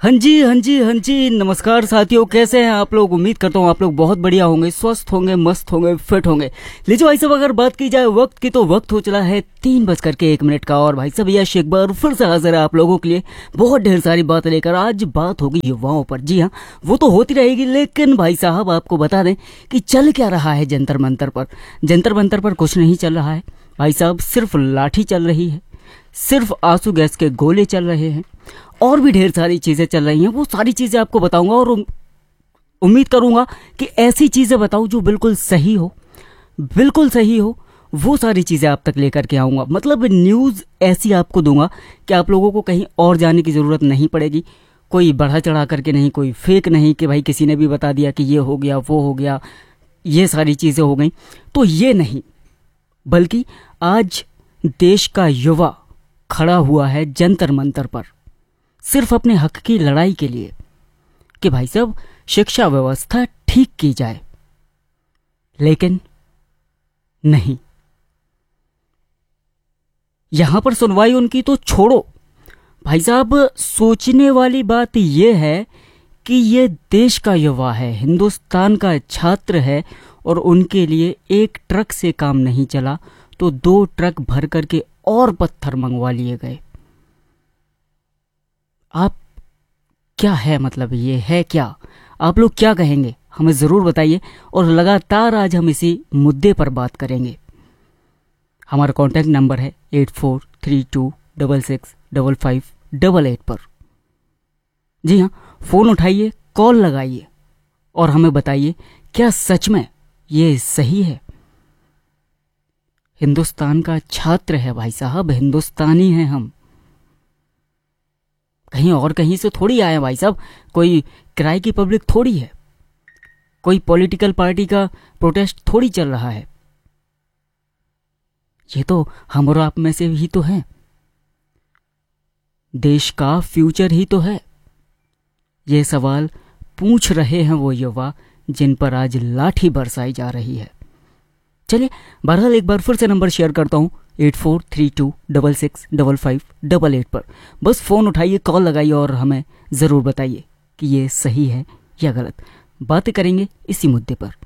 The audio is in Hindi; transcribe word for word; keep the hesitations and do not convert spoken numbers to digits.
हाँ जी हाँ जी हाँ जी नमस्कार साथियों, कैसे हैं आप लोग। उम्मीद करता हूँ आप लोग बहुत बढ़िया होंगे, स्वस्थ होंगे, मस्त होंगे, फिट होंगे। लीजिए भाई साहब, अगर बात की जाए वक्त की तो वक्त हो चला है तीन बज करके एक मिनट का। और भाई साहब यश एक बार फिर से हाजिर है आप लोगों के लिए बहुत ढेर सारी बातें लेकर। आज बात होगी युवाओं पर। जी हाँ, वो तो होती रहेगी, लेकिन भाई साहब आपको बता दें कि चल क्या रहा है जंतर मंतर पर। जंतर मंतर पर कुछ नहीं चल रहा है भाई साहब, सिर्फ लाठी चल रही है, सिर्फ आंसू गैस के गोले चल रहे हैं, और भी ढेर सारी चीज़ें चल रही हैं। वो सारी चीज़ें आपको बताऊंगा और उम्मीद करूंगा कि ऐसी चीज़ें बताऊं जो बिल्कुल सही हो, बिल्कुल सही हो। वो सारी चीज़ें आप तक लेकर के आऊँगा। मतलब न्यूज़ ऐसी आपको दूंगा कि आप लोगों को कहीं और जाने की ज़रूरत नहीं पड़ेगी। कोई बढ़ा चढ़ा करके नहीं, कोई फेक नहीं कि भाई किसी ने भी बता दिया कि ये हो गया, वो हो गया, ये सारी चीज़ें हो गई, तो ये नहीं। बल्कि आज देश का युवा खड़ा हुआ है जंतर मंतर पर, सिर्फ अपने हक की लड़ाई के लिए कि भाई साहब शिक्षा व्यवस्था ठीक की जाए। लेकिन नहीं, यहां पर सुनवाई उनकी तो छोड़ो भाई साहब। सोचने वाली बात यह है कि ये देश का युवा है, हिंदुस्तान का छात्र है, और उनके लिए एक ट्रक से काम नहीं चला तो दो ट्रक भर करके और पत्थर मंगवा लिए गए। आप क्या है, मतलब ये है क्या, आप लोग क्या कहेंगे हमें ज़रूर बताइए। और लगातार आज हम इसी मुद्दे पर बात करेंगे। हमारा कॉन्टैक्ट नंबर है eight four three to double six double five double eight पर। जी हाँ, फ़ोन उठाइए, कॉल लगाइए और हमें बताइए क्या सच में ये सही है। हिंदुस्तान का छात्र है भाई साहब, हिंदुस्तानी हैं हम, कहीं और कहीं से थोड़ी आए भाई साहब। कोई किराए की पब्लिक थोड़ी है, कोई पॉलिटिकल पार्टी का प्रोटेस्ट थोड़ी चल रहा है। ये तो हम और आप में से ही तो हैं, देश का फ्यूचर ही तो है। ये सवाल पूछ रहे हैं वो युवा जिन पर आज लाठी बरसाई जा रही है। चलिए बहरहाल एक बार फिर से नंबर शेयर करता हूँ eight four three to double six double five double eight पर। बस फ़ोन उठाइए, कॉल लगाइए और हमें ज़रूर बताइए कि ये सही है या गलत। बातें करेंगे इसी मुद्दे पर।